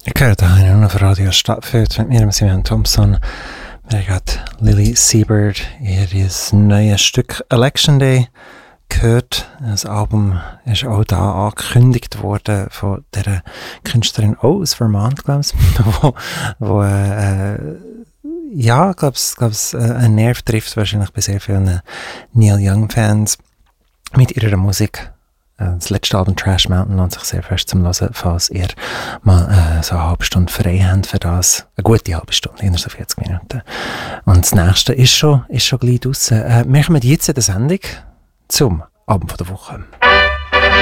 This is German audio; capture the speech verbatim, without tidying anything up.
Ich höre da einen auf Radio Stadtfeld mit mir, Simon Thompson. Wir haben Lily Seabird, ihr neues Stück Election Day gehört. Das Album ist auch da angekündigt worden von der Künstlerin auch aus Vermont, glaube ich, wo, wo äh, ja, glaube ich, äh, einen Nerv trifft, wahrscheinlich bei sehr vielen Neil Young-Fans mit ihrer Musik. Das letzte Album Trash Mountain lohnt sich sehr fest zum Hören, falls ihr mal äh, so eine halbe Stunde frei habt für das. Eine gute halbe Stunde, innerhalb so vierzig Minuten. Und das nächste ist schon, ist schon gleich draussen. Äh, wir kommen jetzt in der Sendung zum Album der Woche.